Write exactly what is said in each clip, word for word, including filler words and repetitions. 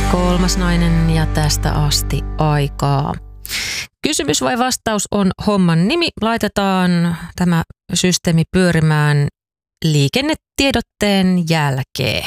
Kolmas nainen ja tästä asti aikaa. Kysymys vai vastaus on homman nimi. Laitetaan tämä systeemi pyörimään liikennetiedotteen jälkeen.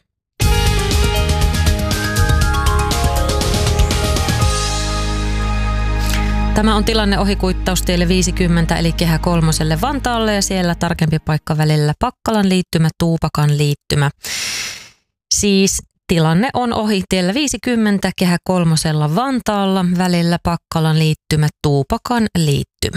Tämä on tilanne ohikuittaustielle viisikymmentä eli Kehä kolmoselle Vantaalle ja siellä tarkempi paikka välillä Pakkalan liittymä, Tuupakan liittymä. Siis tilanne on ohi tiellä viisikymmentä Kehä kolmosella Vantaalla välillä Pakkalan liittymä, Tuupakan liittymä.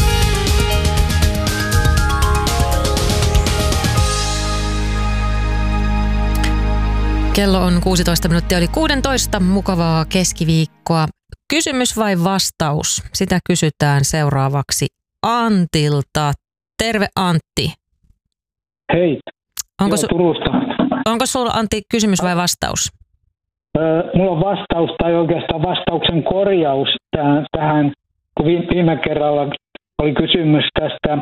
Kello on kuusitoista minuuttia yli kuusitoista. Mukavaa keskiviikkoa. Kysymys vai vastaus? Sitä kysytään seuraavaksi Antilta. Terve Antti. Hei. Onko, Joo, su- Turusta. onko sulla Antti kysymys vai vastaus? Öö, mulla on vastaus tai oikeastaan vastauksen korjaus tähän, tähän kun viime kerralla oli kysymys tästä,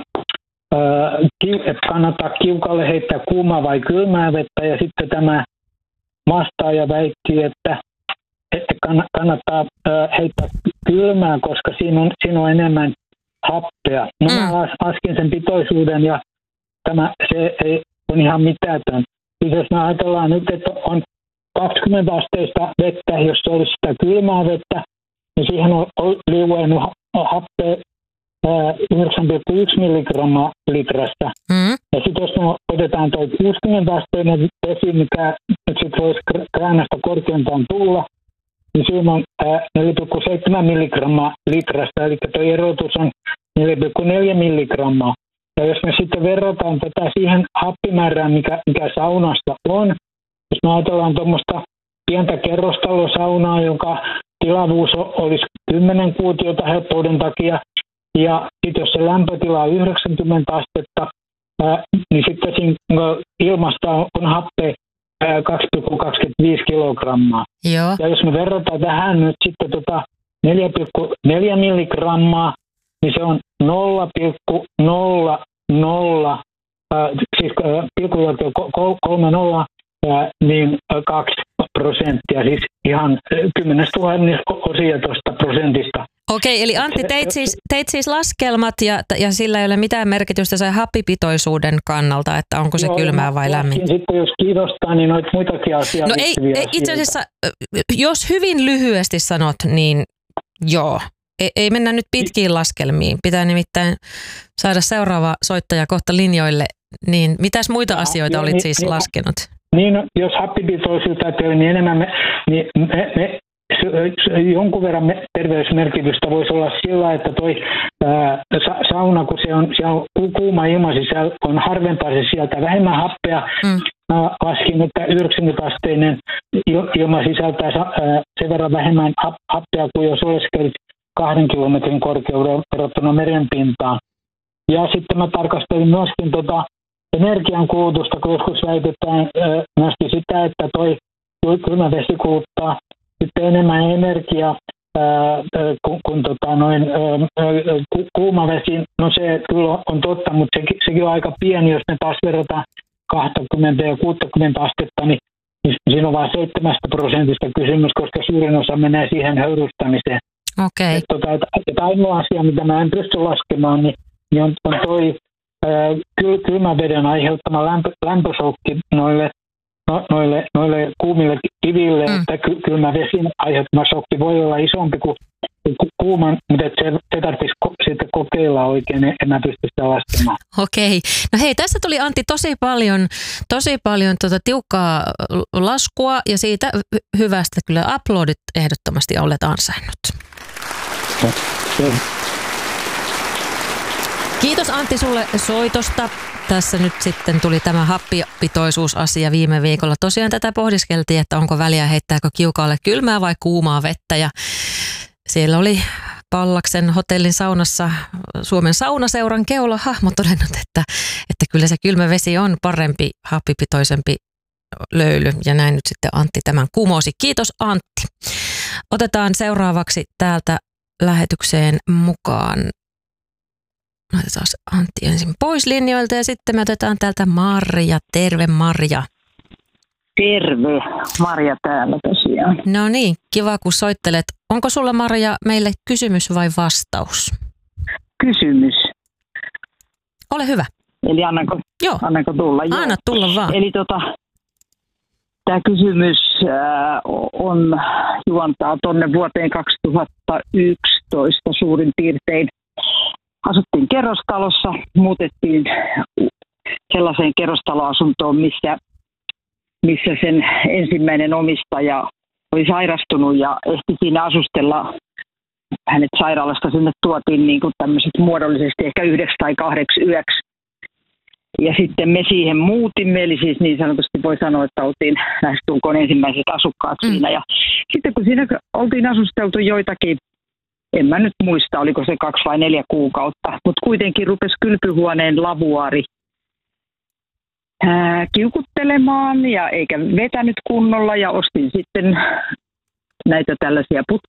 öö, että kannattaa kiukalle heittää kuumaa vai kylmää vettä ja sitten tämä vastaaja väitti, että että kannattaa heittää kylmää, koska siinä on, siinä on enemmän happea. No mm. mä laskin sen pitoisuuden ja tämä se ei, on ihan mitätön. Siis jos me ajatellaan nyt, että on kaksikymmentä asteista vettä, jos se olisi sitä kylmää vettä, niin siihen on liuennut happea yhdeksän pilkku yksi milligrammaa litrasta. Mm. Ja sitten jos me otetaan tuo kuusikymmentä asteinen vesi, mikä nyt sitten voisi kraanasta korkeintaan tulla, niin siinä on neljä pilkku seitsemän milligrammaa litrasta, eli tuo erotus on neljä pilkku neljä milligrammaa. Ja jos me sitten verrataan tätä siihen happimäärään, mikä, mikä saunasta on, jos me ajatellaan tuommoista pientä kerrostalosaunaa, jonka tilavuus olisi kymmenen kuutiota helppouden takia, ja sitten jos se lämpötila on yhdeksänkymmentä astetta, ää, niin sitten siinä ilmasta on happea kaksi pilkku kaksikymmentäviisi kilogrammaa. Joo. Ja jos me verrataan tähän nyt sitten tota neljä pilkku neljä milligrammaa, niin se on nolla pilkku nolla nolla, äh, siis äh, pilkulla kolme nolla, äh, niin äh, kaksi prosenttia, siis ihan kymmenestuhannes osia tuosta prosentista. Okei, eli Antti, teit siis, teit siis laskelmat ja, ja sillä ei ole mitään merkitystä sen happipitoisuuden kannalta, että onko se joo, kylmää vai lämmintä. Sitten jos kiinnostaa, niin noita muitakin asioita. No ei, ei itse asiassa, jos hyvin lyhyesti sanot, niin joo. Ei, ei mennä nyt pitkiin laskelmiin. Pitää nimittäin saada seuraava soittaja kohta linjoille. Niin mitäs muita ja, asioita jo, olit niin, siis niin, laskenut? Niin, jos happipitoisuutta ajattelee, niin enemmän me, niin me, me jonkun verran terveysmerkitystä voisi olla sillä, että toi ää, sauna, kun se on, se on kuuma ilma sisällä, on harvempaa se sieltä vähemmän happea. Mm. Mä laskin, että yhdeksänkymmentä asteinen ilma sisältää ää, sen verran vähemmän happea kuin jos oleskelit kahden kilometrin korkeuden verrattuna merenpintaan. Ja sitten mä tarkastelin myöskin tota energiankulutusta, kun joskus väitetään ää, myöskin sitä, että toi kylmä vesi kuluttaa sitten enemmän energiaa kuin, kuin tota noin, ää, ku, kuuma vesi. No se kyllä on totta, mutta sekin, sekin on aika pieni, jos me taas verrataan kaksikymmentä ja kuusikymmentä astetta, niin, niin siinä on vain seitsemästä prosentista kysymys, koska suurin osa menee siihen höyrystamiseen. Okei. Okay. Tota, että ainoa asia, mitä mä en pysty laskemaan, niin, niin on, on toi ää, kylmän veden aiheuttama lämpö, lämpösokki noille No, noille, noille kuumille kiville, mm. että ky- kylmä vesin aiheuttama shokki voi olla isompi kuin ku- kuuman, mutta se, se tarvitsisi ko- sitten kokeilla oikein, en mä pysty sitä laskemaan. Okei. No hei, tässä tuli Antti tosi paljon, tosi paljon tuota tiukkaa laskua ja siitä hyvästä kyllä uploadit ehdottomasti olet ansainnut. Okay. Kiitos Antti sulle soitosta. Tässä nyt sitten tuli tämä happipitoisuusasia viime viikolla. Tosiaan tätä pohdiskeltiin, että onko väliä heittääkö kiukaalle kylmää vai kuumaa vettä. Ja siellä oli Pallaksen hotellin saunassa Suomen saunaseuran keulahahmo todennut, että, että kyllä se kylmä vesi on parempi, happipitoisempi löyly. Ja näin nyt sitten Antti tämän kumosi. Kiitos Antti. Otetaan seuraavaksi täältä lähetykseen mukaan. Otetaan Antti ensin pois linjoilta ja sitten me otetaan täältä Marja. Terve Marja. Terve, Marja täällä tosiaan. No niin, kiva kun soittelet. Onko sulla, Marja, meille kysymys vai vastaus? Kysymys. Ole hyvä. Eli annanko, Joo. annanko tulla? Anna tulla vaan. Eli tota, tämä kysymys äh, on juontaa tuonne vuoteen kaksituhattayksitoista suurin piirtein. Asuttiin kerrostalossa, muutettiin sellaiseen kerrostaloasuntoon, missä, missä sen ensimmäinen omistaja oli sairastunut ja ehti siinä asustella. Hänet sairaalasta sinne tuotiin niin kuin tämmöiset muodollisesti ehkä yhdeksi tai kahdeksi yöksi. Ja sitten me siihen muutimme, eli siis niin sanotusti voi sanoa, että oltiin lähestulkoon ensimmäiset asukkaat mm. siinä. Ja sitten kun siinä oltiin asusteltu joitakin, en mä nyt muista, oliko se kaksi vai neljä kuukautta, mutta kuitenkin rupesi kylpyhuoneen lavuaari ää, kiukuttelemaan ja eikä vetänyt kunnolla ja ostin sitten näitä tällaisia